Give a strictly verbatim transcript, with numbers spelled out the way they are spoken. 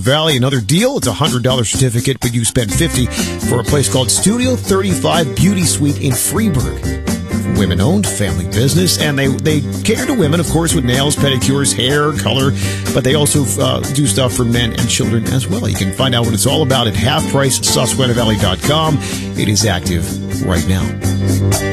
Valley. Another deal, it's a one hundred dollars certificate, but you spend fifty dollars for a place called Studio thirty-five Beauty Suite in Freeburg. Women-owned, family business, and they, they cater to women, of course, with nails, pedicures, hair, color, but they also uh, do stuff for men and children as well. You can find out what it's all about at half price susquehanna valley dot com. It is active right now.